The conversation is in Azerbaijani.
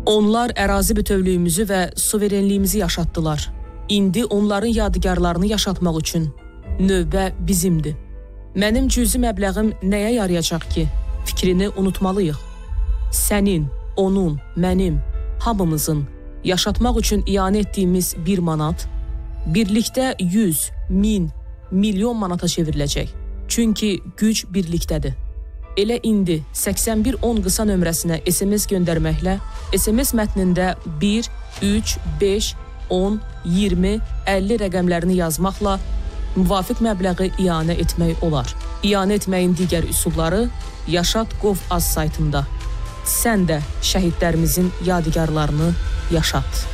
Onlar ərazi bütövlüyümüzü və suverenliyimizi yaşatdılar. İndi onların yadigarlarını yaşatmaq üçün növbə bizimdir. Mənim cüzi məbləğim nəyə yarayacaq ki? Fikrini unutmalıyıq. Sənin, onun, mənim, hamımızın yaşatmaq üçün iyanə etdiyimiz 1 manat, birlikdə 100, 1000, milyon manata çevriləcək. Çünki güc birlikdədir. Elə indi 8110 qısa nömrəsinə SMS göndərməklə, SMS mətnində 1, 3, 5, 10, 20, 50 rəqəmlərini yazmaqla müvafiq məbləği iyanə etmək olar. İyanə etməyin digər üsulları Yaşat.gov.az saytında. Sən də şəhidlərimizin yadigarlarını yaşat.